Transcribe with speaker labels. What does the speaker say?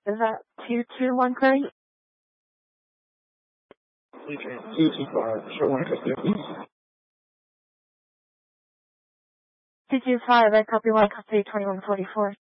Speaker 1: Is that 221 correct?
Speaker 2: 225, short line custody.
Speaker 1: 225, I copy 1, custody 2144.